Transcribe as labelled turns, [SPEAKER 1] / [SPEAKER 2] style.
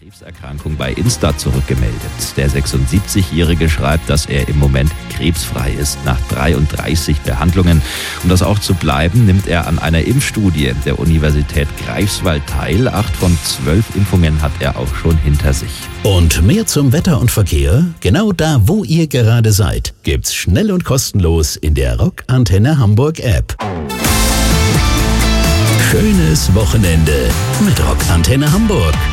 [SPEAKER 1] Krebserkrankung bei Insta zurückgemeldet. Der 76-Jährige schreibt, dass er im Moment krebsfrei ist nach 33 Behandlungen. Um das auch zu bleiben, nimmt er an einer Impfstudie der Universität Greifswald teil. 8 von 12 Impfungen hat er auch schon hinter sich.
[SPEAKER 2] Und mehr zum Wetter und Verkehr? Genau da, wo ihr gerade seid, gibt's schnell und kostenlos in der Rock Antenne Hamburg App. Schönes Wochenende mit Rock Antenne Hamburg.